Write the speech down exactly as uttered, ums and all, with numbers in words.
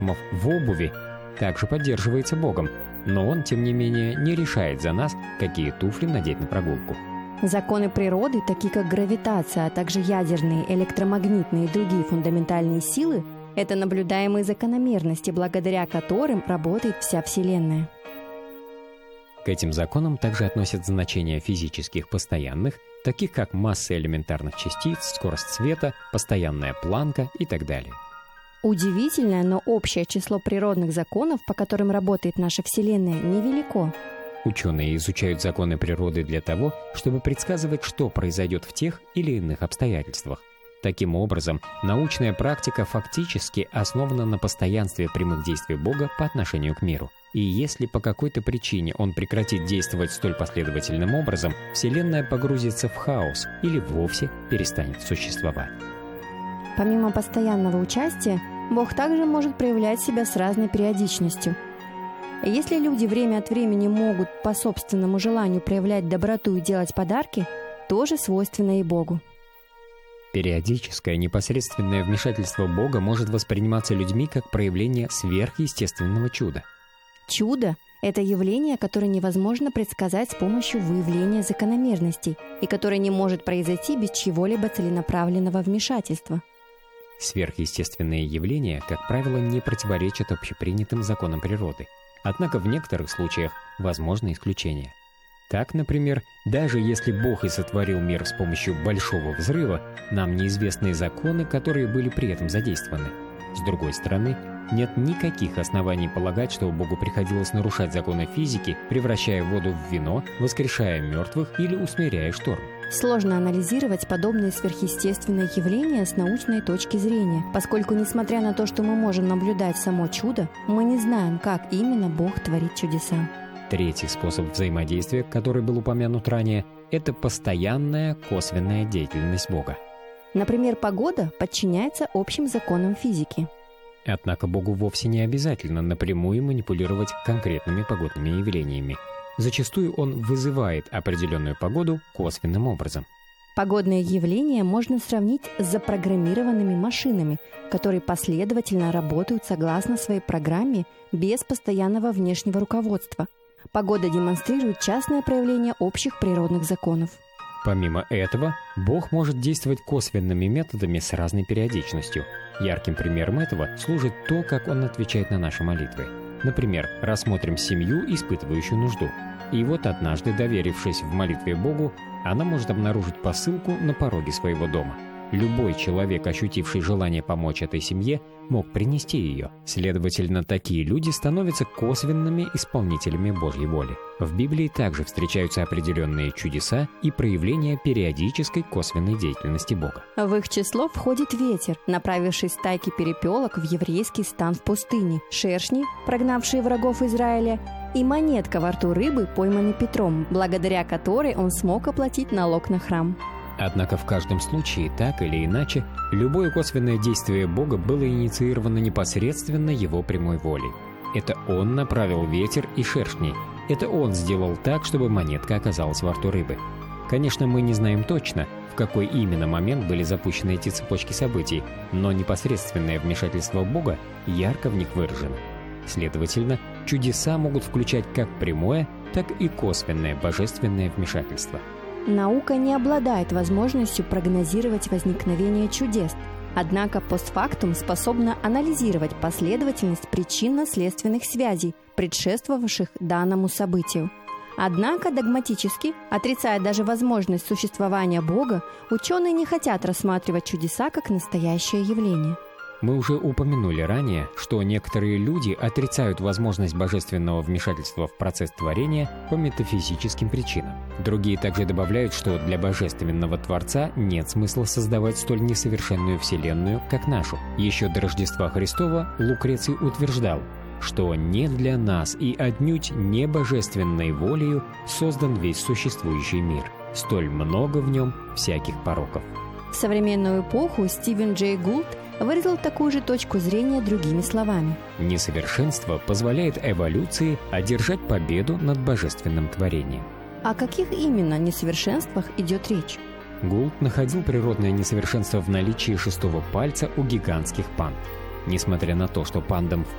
атомов в обуви также поддерживается Богом, но Он, тем не менее, не решает за нас, какие туфли надеть на прогулку. Законы природы, такие как гравитация, а также ядерные, электромагнитные и другие фундаментальные силы, это наблюдаемые закономерности, благодаря которым работает вся Вселенная. К этим законам также относят значения физических постоянных, таких как масса элементарных частиц, скорость света, постоянная планка и так далее. Удивительное, но общее число природных законов, по которым работает наша Вселенная, невелико. Ученые изучают законы природы для того, чтобы предсказывать, что произойдет в тех или иных обстоятельствах. Таким образом, научная практика фактически основана на постоянстве прямых действий Бога по отношению к миру. И если по какой-то причине Он прекратит действовать столь последовательным образом, Вселенная погрузится в хаос или вовсе перестанет существовать. Помимо постоянного участия, Бог также может проявлять себя с разной периодичностью. Если люди время от времени могут по собственному желанию проявлять доброту и делать подарки, тоже свойственно и Богу. Периодическое непосредственное вмешательство Бога может восприниматься людьми как проявление сверхъестественного чуда. Чудо – это явление, которое невозможно предсказать с помощью выявления закономерностей и которое не может произойти без чьего-либо целенаправленного вмешательства. Сверхъестественные явления, как правило, не противоречат общепринятым законам природы. Однако в некоторых случаях возможны исключения. Так, например, даже если Бог и сотворил мир с помощью большого взрыва, нам неизвестны законы, которые были при этом задействованы. С другой стороны, нет никаких оснований полагать, что Богу приходилось нарушать законы физики, превращая воду в вино, воскрешая мертвых или усмиряя шторм. Сложно анализировать подобные сверхъестественные явления с научной точки зрения, поскольку, несмотря на то, что мы можем наблюдать само чудо, мы не знаем, как именно Бог творит чудеса. Третий способ взаимодействия, который был упомянут ранее, это постоянная косвенная деятельность Бога. Например, погода подчиняется общим законам физики. Однако Богу вовсе не обязательно напрямую манипулировать конкретными погодными явлениями. Зачастую Он вызывает определенную погоду косвенным образом. Погодные явления можно сравнить с запрограммированными машинами, которые последовательно работают согласно своей программе без постоянного внешнего руководства. Погода демонстрирует частное проявление общих природных законов. Помимо этого, Бог может действовать косвенными методами с разной периодичностью. Ярким примером этого служит то, как Он отвечает на наши молитвы. Например, рассмотрим семью, испытывающую нужду. И вот однажды, доверившись в молитве Богу, она может обнаружить посылку на пороге своего дома. Любой человек, ощутивший желание помочь этой семье, мог принести ее. Следовательно, такие люди становятся косвенными исполнителями Божьей воли. В Библии также встречаются определенные чудеса и проявления периодической косвенной деятельности Бога. В их число входит ветер, направивший стайки перепелок в еврейский стан в пустыне, шершни, прогнавшие врагов Израиля, и монетка во рту рыбы, пойманной Петром, благодаря которой он смог оплатить налог на храм. Однако в каждом случае, так или иначе, любое косвенное действие Бога было инициировано непосредственно Его прямой волей. Это Он направил ветер и шершней. Это Он сделал так, чтобы монетка оказалась во рту рыбы. Конечно, мы не знаем точно, в какой именно момент были запущены эти цепочки событий, но непосредственное вмешательство Бога ярко в них выражено. Следовательно, чудеса могут включать как прямое, так и косвенное божественное вмешательство. Наука не обладает возможностью прогнозировать возникновение чудес, однако постфактум способна анализировать последовательность причинно-следственных связей, предшествовавших данному событию. Однако догматически, отрицая даже возможность существования Бога, ученые не хотят рассматривать чудеса как настоящее явление. Мы уже упомянули ранее, что некоторые люди отрицают возможность божественного вмешательства в процесс творения по метафизическим причинам. Другие также добавляют, что для божественного Творца нет смысла создавать столь несовершенную Вселенную, как нашу. Еще до Рождества Христова Лукреций утверждал, что не для нас и отнюдь не божественной волею создан весь существующий мир. Столь много в нем всяких пороков. В современную эпоху Стивен Джей Гулд выразил такую же точку зрения другими словами. Несовершенство позволяет эволюции одержать победу над божественным творением. О каких именно несовершенствах идет речь? Гулд находил природное несовершенство в наличии шестого пальца у гигантских панд. Несмотря на то, что пандам в